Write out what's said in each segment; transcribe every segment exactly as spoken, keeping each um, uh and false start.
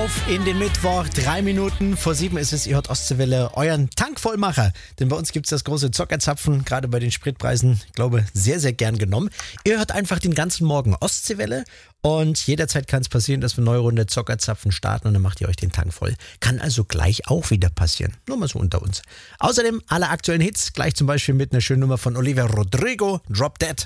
auf in den Mittwoch. Drei Minuten vor sieben ist es. Ihr hört Ostseewelle, euren Tankvollmacher. Denn bei uns gibt es das große Zockerzapfen, gerade bei den Spritpreisen, ich glaube, sehr, sehr gern genommen. Ihr hört einfach den ganzen Morgen Ostseewelle und jederzeit kann es passieren, dass wir eine neue Runde Zockerzapfen starten und dann macht ihr euch den Tank voll. Kann also gleich auch wieder passieren. Nur mal so unter uns. Außerdem alle aktuellen Hits, gleich zum Beispiel mit einer schönen Nummer von Olivia Rodrigo, Drop Dead.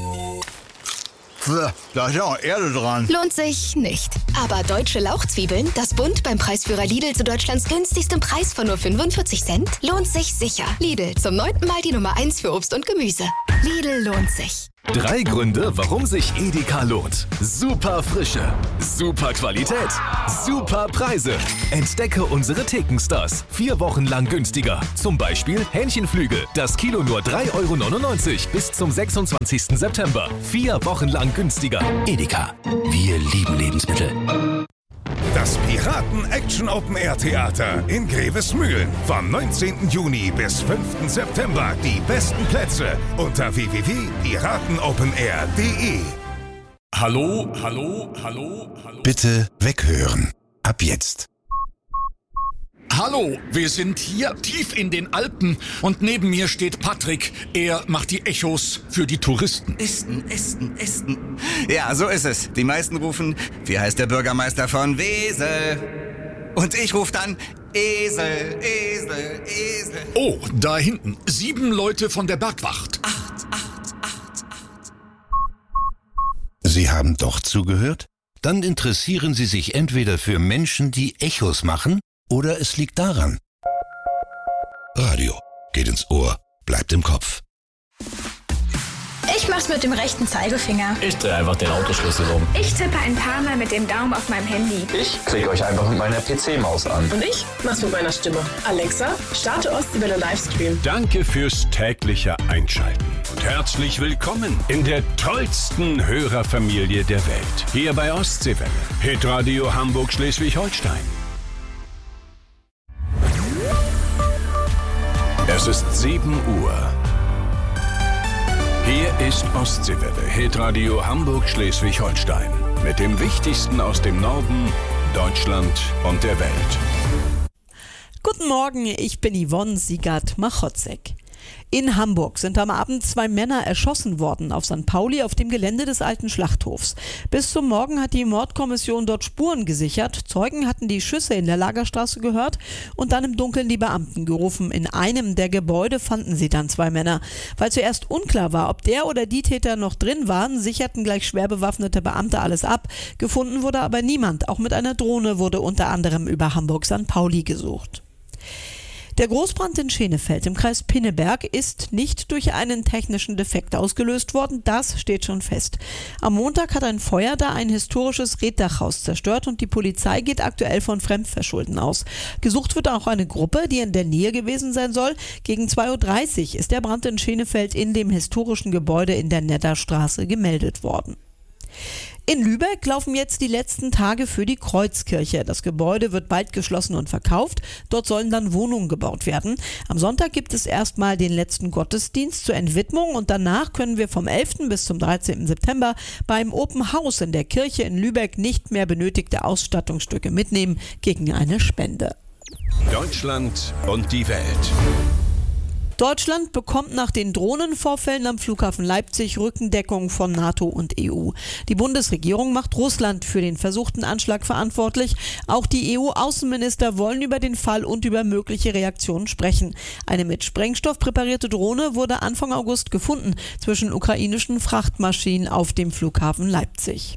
Da ist ja auch Erde dran. Lohnt sich nicht. Aber deutsche Lauchzwiebeln, das Bund beim Preisführer Lidl zu Deutschlands günstigstem Preis von nur fünfundvierzig Cent, lohnt sich sicher. Lidl, zum neunten Mal die Nummer eins für Obst und Gemüse. Lidl lohnt sich. Drei Gründe, warum sich Edeka lohnt. Super Frische, super Qualität, super Preise. Entdecke unsere Thekenstars. Vier Wochen lang günstiger. Zum Beispiel Hähnchenflügel. Das Kilo nur drei Euro neunundneunzig bis zum sechsundzwanzigsten September. Vier Wochen lang günstiger. Edeka. Wir lieben Lebensmittel. Das Piraten-Action-Open-Air-Theater in Grevesmühlen. Vom neunzehnten Juni bis fünften September. Die besten Plätze unter w w w punkt piratenopenair punkt de. Hallo, hallo, hallo, hallo. Bitte weghören. Ab jetzt. Hallo, wir sind hier tief in den Alpen und neben mir steht Patrick. Er macht die Echos für die Touristen. Esten, Esten, Esten. Ja, so ist es. Die meisten rufen, wie heißt der Bürgermeister von Wesel? Und ich rufe dann, Esel, Esel, Esel. Oh, da hinten, sieben Leute von der Bergwacht. Acht, acht, acht, acht. Sie haben doch zugehört? Dann interessieren Sie sich entweder für Menschen, die Echos machen, oder es liegt daran. Radio geht ins Ohr, bleibt im Kopf. Ich mach's mit dem rechten Zeigefinger. Ich drehe einfach den Autoschlüssel um. Ich tippe ein paar Mal mit dem Daumen auf meinem Handy. Ich klicke euch einfach mit meiner P C-Maus an. Und ich mach's mit meiner Stimme. Alexa, starte Ostseewelle Livestream. Danke fürs tägliche Einschalten. Und herzlich willkommen in der tollsten Hörerfamilie der Welt. Hier bei Ostseewelle. Hitradio Hamburg-Schleswig-Holstein. Es ist sieben Uhr. Hier ist Ostseewelle, Hitradio Hamburg-Schleswig-Holstein. Mit dem Wichtigsten aus dem Norden, Deutschland und der Welt. Guten Morgen, ich bin Yvonne Siegert-Machotzek. In Hamburg sind am Abend zwei Männer erschossen worden auf Sankt Pauli auf dem Gelände des alten Schlachthofs. Bis zum Morgen hat die Mordkommission dort Spuren gesichert. Zeugen hatten die Schüsse in der Lagerstraße gehört und dann im Dunkeln die Beamten gerufen. In einem der Gebäude fanden sie dann zwei Männer. Weil zuerst unklar war, ob der oder die Täter noch drin waren, sicherten gleich schwer bewaffnete Beamte alles ab. Gefunden wurde aber niemand. Auch mit einer Drohne wurde unter anderem über Hamburg-Sankt Pauli gesucht. Der Großbrand in Schenefeld im Kreis Pinneberg ist nicht durch einen technischen Defekt ausgelöst worden, das steht schon fest. Am Montag hat ein Feuer da ein historisches Reetdachhaus zerstört und die Polizei geht aktuell von Fremdverschulden aus. Gesucht wird auch eine Gruppe, die in der Nähe gewesen sein soll. Gegen zwei Uhr dreißig ist der Brand in Schenefeld in dem historischen Gebäude in der Nedderstraße gemeldet worden. In Lübeck laufen jetzt die letzten Tage für die Kreuzkirche. Das Gebäude wird bald geschlossen und verkauft. Dort sollen dann Wohnungen gebaut werden. Am Sonntag gibt es erstmal den letzten Gottesdienst zur Entwidmung und danach können wir vom elften bis zum dreizehnten September beim Open House in der Kirche in Lübeck nicht mehr benötigte Ausstattungsstücke mitnehmen gegen eine Spende. Deutschland und die Welt. Deutschland bekommt nach den Drohnenvorfällen am Flughafen Leipzig Rückendeckung von NATO und E U. Die Bundesregierung macht Russland für den versuchten Anschlag verantwortlich. Auch die E U-Außenminister wollen über den Fall und über mögliche Reaktionen sprechen. Eine mit Sprengstoff präparierte Drohne wurde Anfang August gefunden zwischen ukrainischen Frachtmaschinen auf dem Flughafen Leipzig.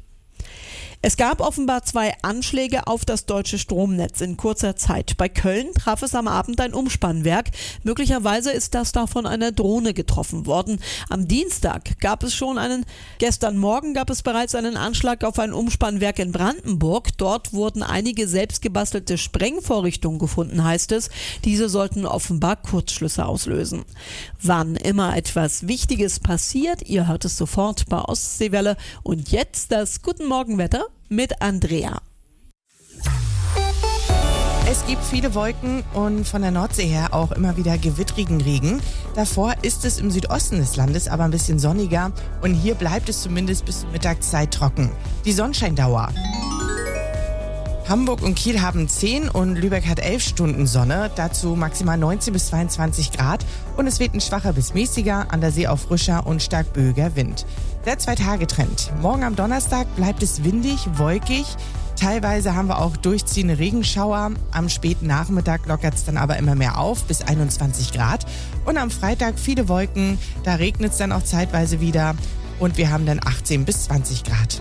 Es gab offenbar zwei Anschläge auf das deutsche Stromnetz in kurzer Zeit. Bei Köln traf es am Abend ein Umspannwerk. Möglicherweise ist das da von einer Drohne getroffen worden. Am Dienstag gab es schon einen, gestern Morgen gab es bereits einen Anschlag auf ein Umspannwerk in Brandenburg. Dort wurden einige selbstgebastelte Sprengvorrichtungen gefunden, heißt es. Diese sollten offenbar Kurzschlüsse auslösen. Wann immer etwas Wichtiges passiert, ihr hört es sofort bei Ostseewelle. Und jetzt das Guten Morgen Wetter mit Andrea. Es gibt viele Wolken und von der Nordsee her auch immer wieder gewittrigen Regen. Davor ist es im Südosten des Landes aber ein bisschen sonniger und hier bleibt es zumindest bis zur Mittagszeit trocken. Die Sonnenscheindauer Hamburg und Kiel haben zehn und Lübeck hat elf Stunden Sonne. Dazu maximal neunzehn bis zweiundzwanzig Grad. Und es weht ein schwacher bis mäßiger, an der See auch frischer und stark böiger Wind. Der Zwei-Tage-Trend. Morgen am Donnerstag bleibt es windig, wolkig. Teilweise haben wir auch durchziehende Regenschauer. Am späten Nachmittag lockert es dann aber immer mehr auf, bis einundzwanzig Grad. Und am Freitag viele Wolken. Da regnet es dann auch zeitweise wieder. Und wir haben dann achtzehn bis zwanzig Grad.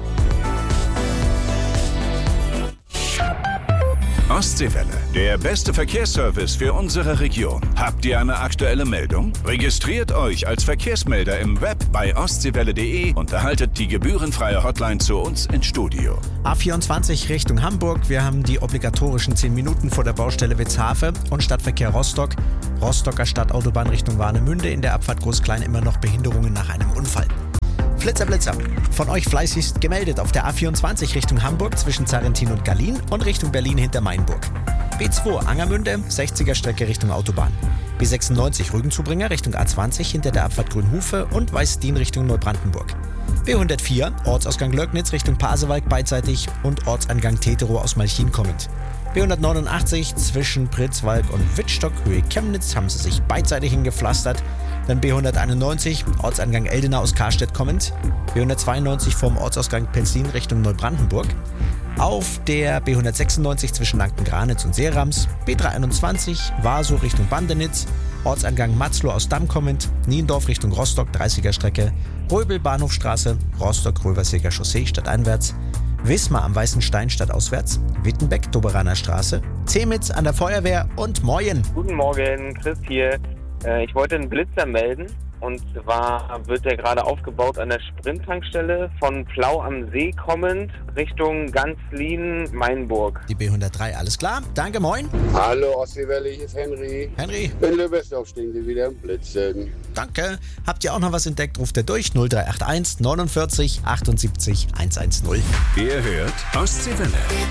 Ostseewelle, der beste Verkehrsservice für unsere Region. Habt ihr eine aktuelle Meldung? Registriert euch als Verkehrsmelder im Web bei ostseewelle punkt de und erhaltet die gebührenfreie Hotline zu uns ins Studio. A vierundzwanzig Richtung Hamburg. Wir haben die obligatorischen zehn Minuten vor der Baustelle Witzhafe und Stadtverkehr Rostock. Rostocker Stadtautobahn Richtung Warnemünde. In der Abfahrt Großklein immer noch Behinderungen nach einem Unfall. Flitzer, Blitzer. Von euch fleißigst gemeldet auf der A vierundzwanzig Richtung Hamburg zwischen Zarentin und Gallien und Richtung Berlin hinter Mainburg. B zwei Angermünde, sechziger Strecke Richtung Autobahn. B sechsundneunzig Rügenzubringer Richtung A zwanzig hinter der Abfahrt Grünhufe und Weißdien Richtung Neubrandenburg. B hundertvier Ortsausgang Lögnitz Richtung Pasewalk beidseitig und Ortsangang Teterow aus Malchin kommend. B hundertneunundachtzig zwischen Pritzwalk und Wittstock Höhe Chemnitz haben sie sich beidseitig hingepflastert. Dann B hunderteinundneunzig Ortsangang Eldena aus Karstedt kommend. B hundertzweiundneunzig vom Ortsausgang Pelzin Richtung Neubrandenburg. Auf der B hundertsechsundneunzig zwischen Lanken-Granitz und Seerams. B dreihunderteinundzwanzig Warsow Richtung Bandenitz. Ortsangang Matzloh aus Damm kommend. Niendorf Richtung Rostock, dreißiger Strecke. Röbel Bahnhofstraße, Rostock Röverseger Chaussee stadteinwärts. Wismar am Weißen Stein stadtauswärts. Wittenbeck Doberaner Straße. Zemitz an der Feuerwehr und Moyen. Guten Morgen, Chris hier. Ich wollte einen Blitzer melden und zwar wird der gerade aufgebaut an der Sprinttankstelle von Plau am See kommend Richtung Ganzlin, Mainburg. Die B hundertdrei, alles klar. Danke, moin. Hallo Ostseewelle, hier ist Henry. Henry. In Löbersdorf stehen Sie wieder im Blitzen. Danke. Habt ihr auch noch was entdeckt, ruft ihr durch null drei acht eins neunundvierzig achtundsiebzig hundertzehn. Ihr hört Ostseewelle.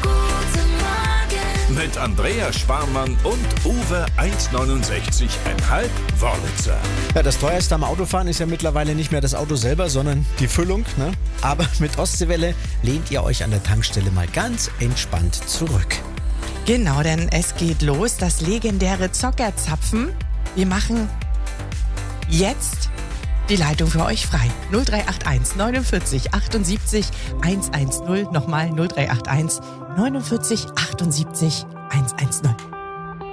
Mit Andreas Sparmann und Uwe eins neunundsechzig Komma fünf Wörlitzer. Ja, das teuerste am Autofahren ist ja mittlerweile nicht mehr das Auto selber, sondern die Füllung. Ne? Aber mit Ostseewelle lehnt ihr euch an der Tankstelle mal ganz entspannt zurück. Genau, denn es geht los, das legendäre Zockerzapfen. Wir machen jetzt die Leitung für euch frei. null drei acht eins neunundvierzig achtundsiebzig hundertzehn. Nochmal null drei acht eins neunundvierzig achtundsiebzig hundertzehn.